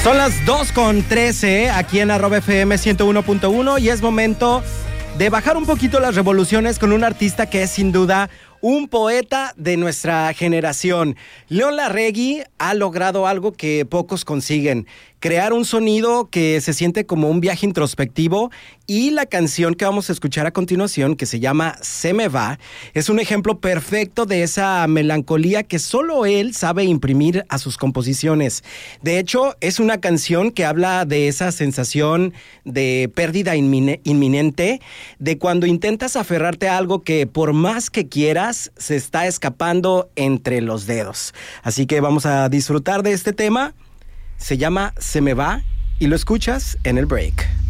Son las 2:13 aquí en @FM 101.1 y es momento de bajar un poquito las revoluciones con un artista que es sin duda un poeta de nuestra generación. León Larregui ha logrado algo que pocos consiguen: crear un sonido que se siente como un viaje introspectivo, y la canción que vamos a escuchar a continuación, que se llama Se me va, es un ejemplo perfecto de esa melancolía que solo él sabe imprimir a sus composiciones. De hecho, es una canción que habla de esa sensación de pérdida inminente, de cuando intentas aferrarte a algo que por más que quieras, se está escapando entre los dedos. Así que vamos a disfrutar de este tema. Se llama Se me va y lo escuchas en el break.